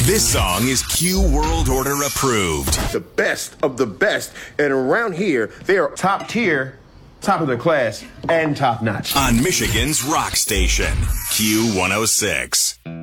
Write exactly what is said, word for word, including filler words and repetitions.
This song is Q World Order approved. The best of the best. And around here, they are top tier, top of their class, and top notch. On Michigan's rock station, Q one oh six.